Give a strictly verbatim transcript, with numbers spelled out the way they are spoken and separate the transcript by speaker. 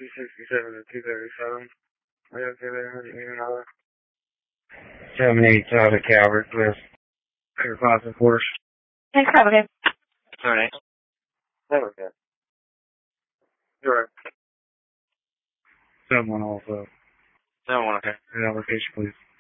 Speaker 1: two sixty-seven to two thirty-seven. Are you okay there? You need another? seven eight Toyota Calvert, please. Your five and quarters.
Speaker 2: Thanks, have a good.
Speaker 1: All right. That was good. You're right. seven one also. seven one, okay. Your application, please.